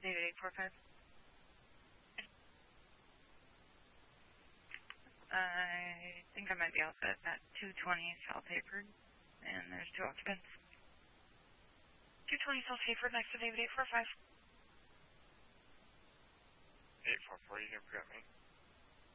David 845. I think I might be all set at 220 South Hayford, and there's 2 occupants. 220 South Hayford next to David 845. 844, you never got me.